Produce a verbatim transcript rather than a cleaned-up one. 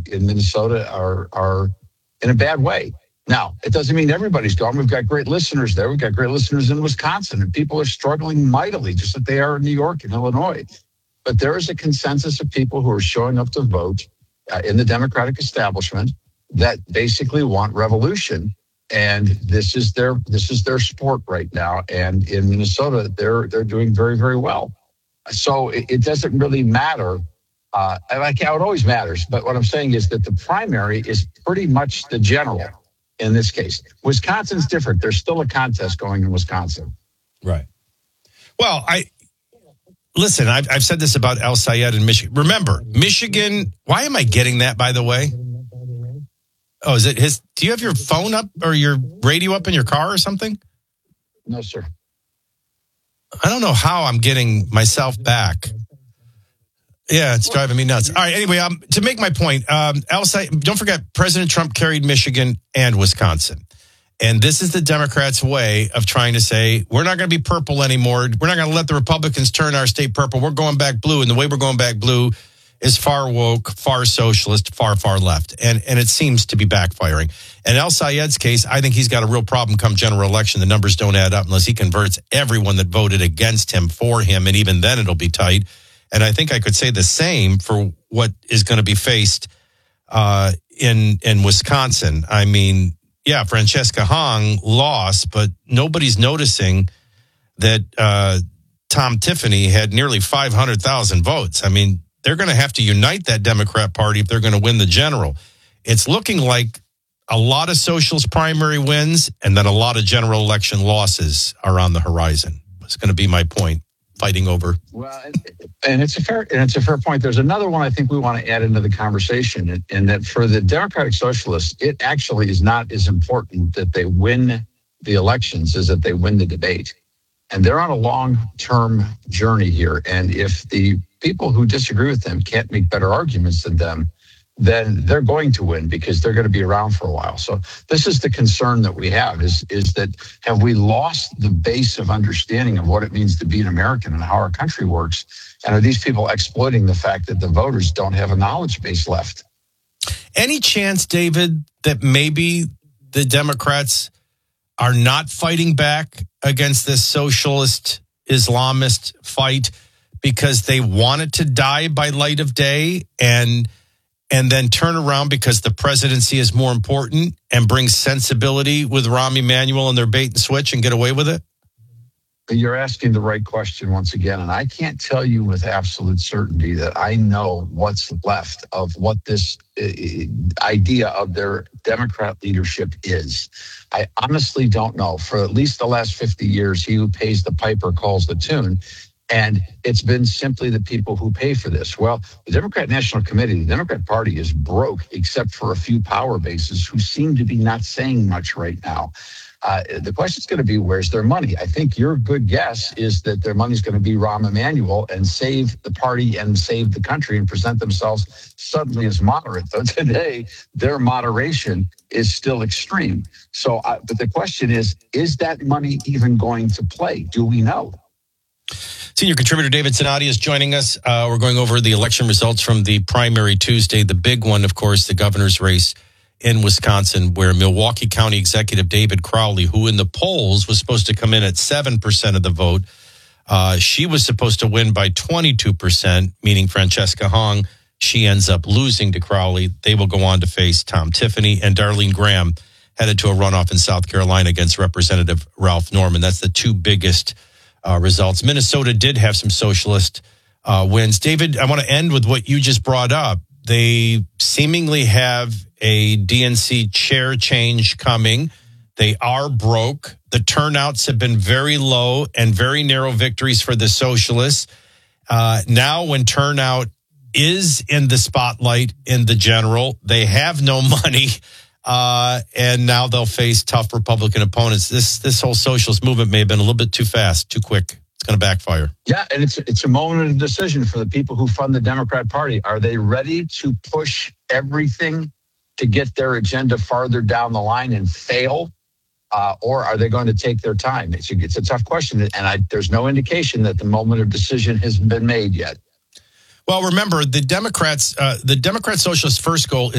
in Minnesota are are in a bad way. Now, it doesn't mean everybody's gone. We've got great listeners there. We've got great listeners in Wisconsin, and people are struggling mightily, just as they are in New York and Illinois. But there is a consensus of people who are showing up to vote uh, in the Democratic establishment that basically want revolution. And this is their this is their sport right now. And in Minnesota, they're they're doing very, very well. So it, it doesn't really matter. Uh, like how it always matters. But what I'm saying is that the primary is pretty much the general in this case. Wisconsin's different. There's still a contest going in Wisconsin. Right. Well, I listen, I've, I've said this about El Sayed in Michigan. Remember, Michigan, why am I getting that, by the way? Oh, is it his? Do you have your phone up or your radio up in your car or something? No, sir. I don't know how I'm getting myself back. Yeah, it's driving me nuts. All right, anyway, um, to make my point, um, El Sayed, don't forget, President Trump carried Michigan and Wisconsin. And this is the Democrats' way of trying to say, we're not going to be purple anymore. We're not going to let the Republicans turn our state purple. We're going back blue. And the way we're going back blue is far woke, far socialist, far, far left. And and it seems to be backfiring. In El Sayed's case, I think he's got a real problem come general election. The numbers don't add up unless he converts everyone that voted against him for him. And even then, it'll be tight. And I think I could say the same for what is going to be faced uh, in in Wisconsin. I mean, yeah, Francesca Hong lost, but nobody's noticing that uh, Tom Tiffany had nearly five hundred thousand votes. I mean, they're going to have to unite that Democrat Party if they're going to win the general. It's looking like a lot of socialist primary wins and then a lot of general election losses are on the horizon. It's going to be my point. Fighting over. Well, and it's a fair and it's a fair point. There's another one I think we want to add into the conversation, and, and that for the Democratic Socialists, it actually is not as important that they win the elections as that they win the debate. And they're on a long-term journey here. And if the people who disagree with them can't make better arguments than them, then they're going to win because they're going to be around for a while. So this is the concern that we have is, is that have we lost the base of understanding of what it means to be an American and how our country works? And are these people exploiting the fact that the voters don't have a knowledge base left? Any chance, David, that maybe the Democrats are not fighting back against this socialist Islamist fight because they want it to die by light of day and and then turn around because the presidency is more important and bring sensibility with Rahm Emanuel and their bait and switch and get away with it? You're asking the right question once again, and I can't tell you with absolute certainty that I know what's left of what this uh, idea of their Democrat leadership is. I honestly don't know. For at least the last fifty years, he who pays the piper calls the tune. And it's been simply the people who pay for this. Well, the Democrat National Committee, the Democrat Party is broke except for a few power bases who seem to be not saying much right now. Uh, the question is going to be, where's their money? I think your good guess is that their money is going to be Rahm Emanuel and save the party and save the country and present themselves suddenly as moderate. Though today, their moderation is still extreme. So, uh, but the question is, is that money even going to play? Do we know? Senior contributor David Zanotti is joining us. Uh, we're going over the election results from the primary Tuesday. The big one, of course, the governor's race in Wisconsin, where Milwaukee County Executive David Crowley, who in the polls was supposed to come in at seven percent of the vote, uh, she was supposed to win by twenty-two percent, meaning Francesca Hong. She ends up losing to Crowley. They will go on to face Tom Tiffany, and Darlene Graham headed to a runoff in South Carolina against Representative Ralph Norman. That's the two biggest Uh, results. Minnesota did have some socialist uh, wins. David, I want to end with what you just brought up. They seemingly have a D N C chair change coming. They are broke. The turnouts have been very low and very narrow victories for the socialists. Uh, now when turnout is in the spotlight in the general, they have no money. Uh, and now they'll face tough Republican opponents. This this whole socialist movement may have been a little bit too fast, too quick. It's going to backfire. Yeah, and it's it's a moment of decision for the people who fund the Democrat Party. Are they ready to push everything to get their agenda farther down the line and fail? Uh, or are they going to take their time? It's a, it's a tough question, and I, there's no indication that the moment of decision has been made yet. Well, remember, the Democrats, uh, the Democrat Socialist first goal is